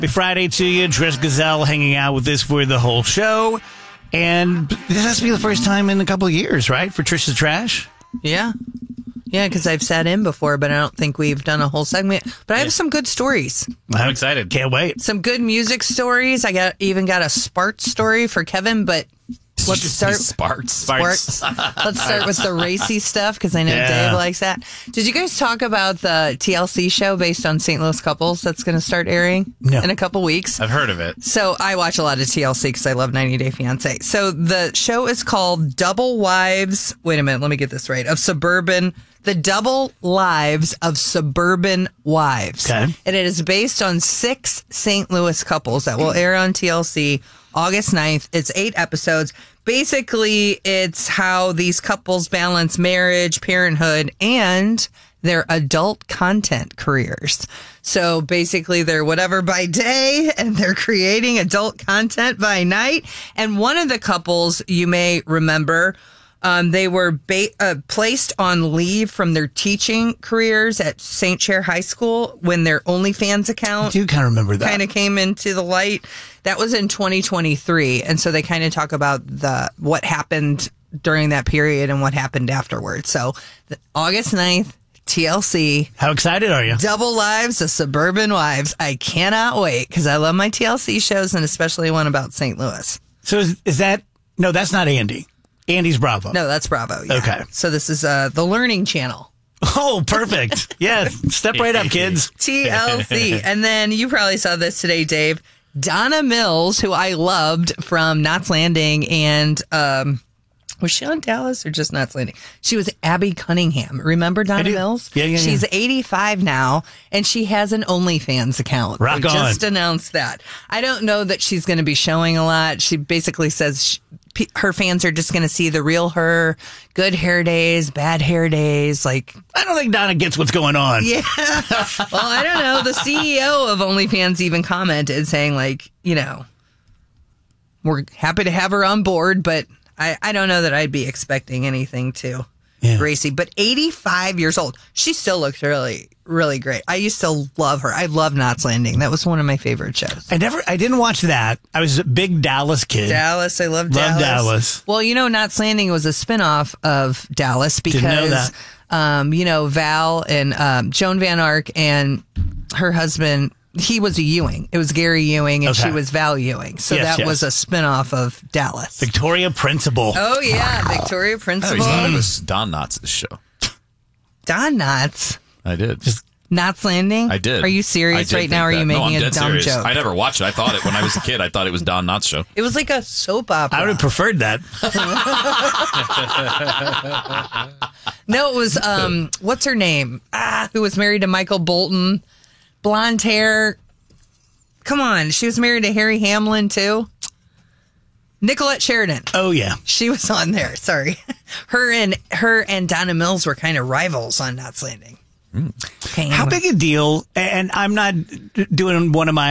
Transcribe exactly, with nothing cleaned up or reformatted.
Happy Friday to you. Trish Gazelle hanging out with us for the whole show. And this has to be the first time in a couple of years, right, for Trish's Trash? Yeah. Yeah, because I've sat in before, but I don't think we've done a whole segment. But I have yeah. some good stories. I'm excited. Can't wait. Some good music stories. I got even got a Sparts story for Kevin, but let's start. Sparts. Sparts. Let's start with the racy stuff because I know yeah. Dave likes that. Did you guys talk about the T L C show based on Saint Louis couples that's going to start airing no. in a couple weeks? I've heard of it. So I watch a lot of T L C because I love ninety Day Fiance. So the show is called Double Wives. Wait a minute. Let me get this right. Of Suburban. The Double Lives of Suburban Wives. Okay. And it is based on six Saint Louis couples that will air on T L C August ninth. It's eight episodes. Basically, it's how these couples balance marriage, parenthood, and their adult content careers. So basically, they're whatever by day, and they're creating adult content by night. And one of the couples, you may remember, Um, they were ba- uh, placed on leave from their teaching careers at Saint Cher High School when their OnlyFans account I do kind of remember that. kind of came into the light. That was in twenty twenty-three. And so they kind of talk about the what happened during that period and what happened afterwards. So the, August ninth, T L C. How excited are you? Double Lives of Suburban Wives. I cannot wait because I love my T L C shows and especially one about Saint Louis. So is, is that, no, that's not Andy. Andy's Bravo. No, that's Bravo. Yeah. Okay. So this is uh, the Learning Channel. Oh, perfect. Yeah. Step right up, kids. T L C. And then you probably saw this today, Dave. Donna Mills, who I loved from Knots Landing and, um, was she on Dallas or just Knots Landing? She was Abby Cunningham. Remember Donna Mills? Yeah, yeah, She's yeah. eighty-five now, and she has an OnlyFans account. Rock they on. Just announced that. I don't know that she's going to be showing a lot. She basically says she, her fans are just going to see the real her, good hair days, bad hair days. Like, I don't think Donna gets what's going on. yeah. Well, I don't know. The C E O of OnlyFans even commented saying, like, you know, we're happy to have her on board, but I, I don't know that I'd be expecting anything too yeah. racy. But eighty-five years old, she still looks really, really great. I used to love her. I love Knots Landing. That was one of my favorite shows. I never, I didn't watch that. I was a big Dallas kid. Dallas, I love Love Dallas. Dallas. Well, you know, Knots Landing was a spinoff of Dallas because, Didn't know that. Um, you know, Val and um, Joan Van Ark and her husband. He was a Ewing. It was Gary Ewing, and Okay. she was Val Ewing. So Yes, that yes. was a spinoff of Dallas. Victoria Principal. Oh, yeah. Victoria I Principal. always thought it was Don Knotts' show. Don Knotts. I did. Just Knots Landing? I did. Are you I serious did right now? Or think are you that. No, making I'm a dead dumb serious. joke? I never watched it. I thought it when I was a kid. I thought it was Don Knotts' show. It was like a soap opera. I would have preferred that. No, it was, um, what's her name? Ah, who was married to Michael Bolton. Blonde hair. Come on. She was married to Harry Hamlin, too. Nicolette Sheridan. Oh, yeah. She was on there. Sorry. Her and her and Donna Mills were kind of rivals on Knots Landing. Mm. How big a deal, and I'm not doing one of my